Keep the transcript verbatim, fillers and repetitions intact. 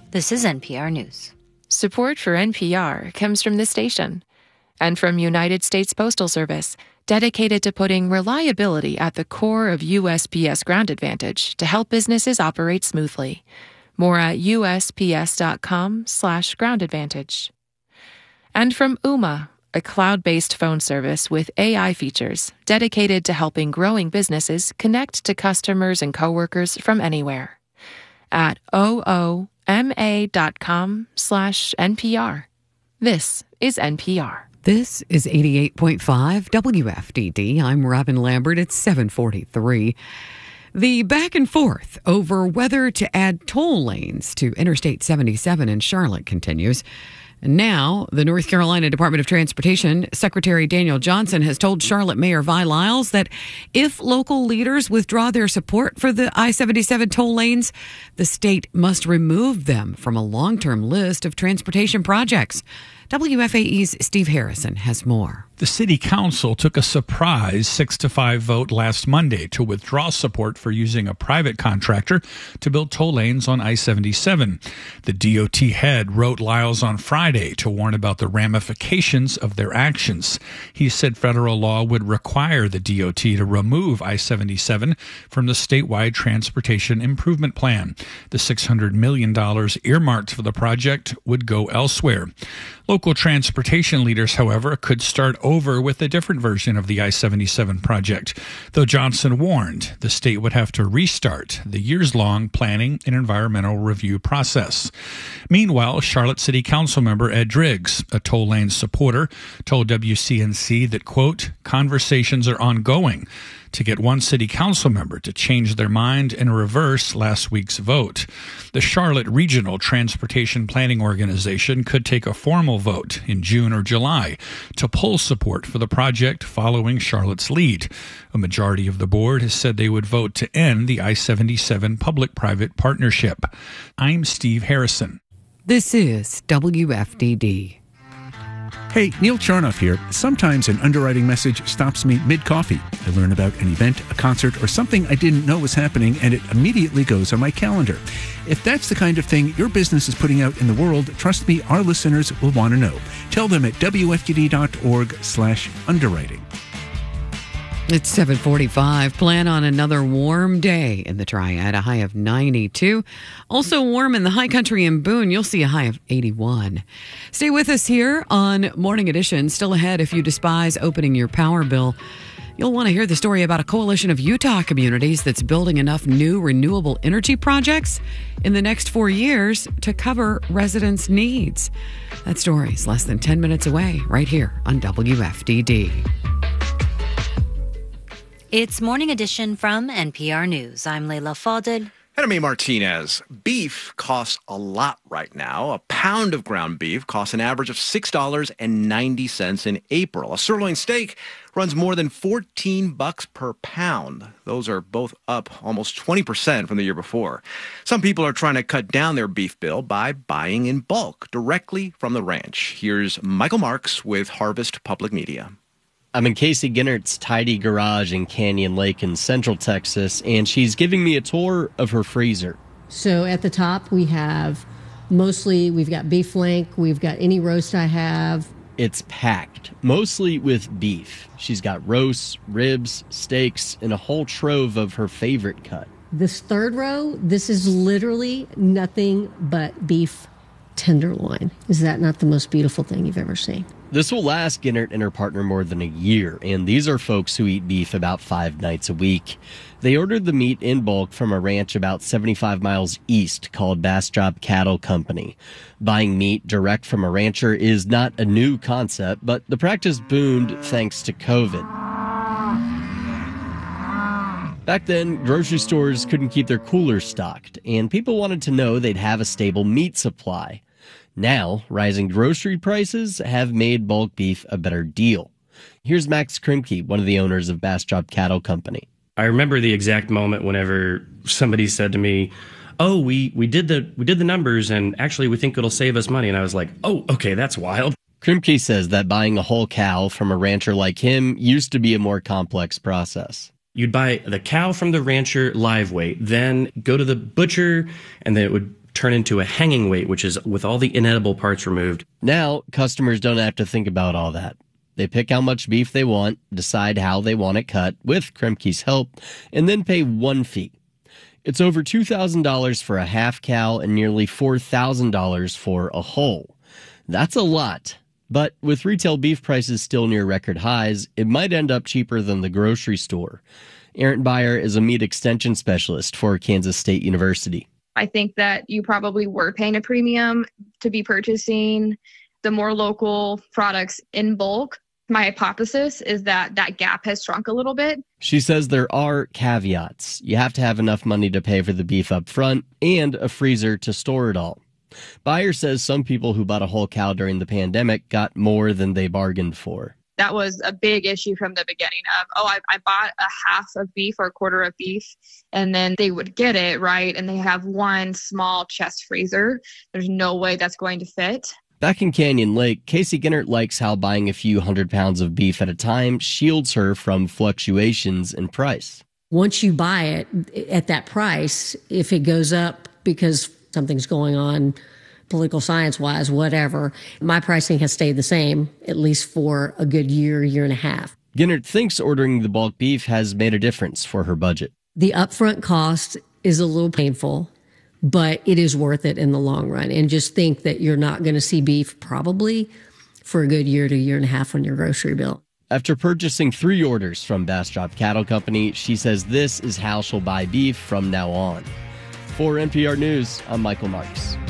This is N P R News. Support for N P R comes from this station and from United States Postal Service, dedicated to putting reliability at the core of U S P S Ground Advantage to help businesses operate smoothly. More at usps.com slash ground advantage. And from Ooma, a cloud-based phone service with A I features dedicated to helping growing businesses connect to customers and coworkers from anywhere. At ooma.com slash NPR. This is N P R. This is eighty-eight point five W F D D. I'm Robin Lambert. It's seven forty-three. The back and forth over whether to add toll lanes to Interstate seventy-seven in Charlotte continues. Now, the North Carolina Department of Transportation Secretary Daniel Johnson has told Charlotte Mayor Vi Lyles that if local leaders withdraw their support for the I seventy-seven toll lanes, the state must remove them from a long-term list of transportation projects. W F A E's Steve Harrison has more. The city council took a surprise six to five vote last Monday to withdraw support for using a private contractor to build toll lanes on I seventy-seven. The D O T head wrote Lyles on Friday to warn about the ramifications of their actions. He said federal law would require the D O T to remove I seventy-seven from the statewide transportation improvement plan. The six hundred million dollars earmarked for the project would go elsewhere. Local transportation leaders, however, could start over with a different version of the I seventy-seven project, though Johnson warned the state would have to restart the years-long planning and environmental review process. Meanwhile, Charlotte City Council member Ed Driggs, a toll lane supporter, told W C N C that, quote, conversations are ongoing to get one city council member to change their mind and reverse last week's vote. The Charlotte Regional Transportation Planning Organization could take a formal vote in June or July to pull support for the project following Charlotte's lead. A majority of the board has said they would vote to end the I seventy-seven public-private partnership. I'm Steve Harrison. This is W F D D. Hey, Neil Charnoff here. Sometimes an underwriting message stops me mid-coffee. I learn about an event, a concert, or something I didn't know was happening, and it immediately goes on my calendar. If that's the kind of thing your business is putting out in the world, trust me, our listeners will want to know. Tell them at W F D D dot org slash underwriting. It's seven forty-five. Plan on another warm day in the Triad, a high of ninety-two. Also warm in the high country in Boone. You'll see a high of eighty-one. Stay with us here on Morning Edition. Still ahead, if you despise opening your power bill, you'll want to hear the story about a coalition of Utah communities that's building enough new renewable energy projects in the next four years to cover residents' needs. That story is less than ten minutes away, right here on W F D D. It's Morning Edition from N P R News. I'm Layla Fadel. And I'm A. Martinez. Beef costs a lot right now. A pound of ground beef costs an average of six dollars and ninety cents in April. A sirloin steak runs more than fourteen bucks per pound. Those are both up almost twenty percent from the year before. Some people are trying to cut down their beef bill by buying in bulk directly from the ranch. Here's Michael Marks with Harvest Public Media. I'm in Casey Ginnert's tidy garage in Canyon Lake in Central Texas, and she's giving me a tour of her freezer. So at the top, we have mostly, we've got beef flank, we've got any roast I have. It's packed, mostly with beef. She's got roasts, ribs, steaks, and a whole trove of her favorite cut. This third row, this is literally nothing but beef tenderloin. Is that not the most beautiful thing you've ever seen? This will last Ginnert and her partner more than a year, and these are folks who eat beef about five nights a week. They ordered the meat in bulk from a ranch about seventy-five miles east called Bastrop Cattle Company. Buying meat direct from a rancher is not a new concept, but the practice boomed thanks to COVID. Back then, grocery stores couldn't keep their coolers stocked, and people wanted to know they'd have a stable meat supply. Now, rising grocery prices have made bulk beef a better deal. Here's Max Krimke, one of the owners of Bastrop Cattle Company. I remember the exact moment whenever somebody said to me, oh, we, we did the we did the numbers, and actually we think it'll save us money. And I was like, oh, okay, that's wild. Krimke says that buying a whole cow from a rancher like him used to be a more complex process. You'd buy the cow from the rancher live weight, then go to the butcher, and then it would turn into a hanging weight, which is with all the inedible parts removed. Now, customers don't have to think about all that. They pick how much beef they want, decide how they want it cut with Kremke's help, and then pay one fee. It's over two thousand dollars for a half cow and nearly four thousand dollars for a whole. That's a lot. But with retail beef prices still near record highs, it might end up cheaper than the grocery store. Erin Beyer is a meat extension specialist for Kansas State University. I think that you probably were paying a premium to be purchasing the more local products in bulk. My hypothesis is that that gap has shrunk a little bit. She says there are caveats. You have to have enough money to pay for the beef up front and a freezer to store it all. Beyer says some people who bought a whole cow during the pandemic got more than they bargained for. That was a big issue from the beginning of, oh, I, I bought a half of beef or a quarter of beef, and then they would get it, right? And they have one small chest freezer. There's no way that's going to fit. Back in Canyon Lake, Casey Ginnert likes how buying a few hundred pounds of beef at a time shields her from fluctuations in price. Once you buy it at that price, if it goes up because something's going on political science-wise, whatever, my pricing has stayed the same, at least for a good year, year and a half. Ginnert thinks ordering the bulk beef has made a difference for her budget. The upfront cost is a little painful, but it is worth it in the long run. And just think that you're not going to see beef probably for a good year to a year and a half on your grocery bill. After purchasing three orders from Bastrop Cattle Company, she says this is how she'll buy beef from now on. For N P R News, I'm Michael Marks.